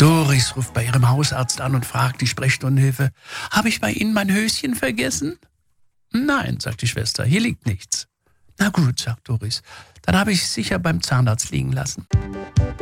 Doris ruft bei ihrem Hausarzt an und fragt die Sprechstundenhilfe: Habe ich bei Ihnen mein Höschen vergessen? Nein, sagt die Schwester, hier liegt nichts. Na gut, sagt Doris, dann habe ich es sicher beim Zahnarzt liegen lassen.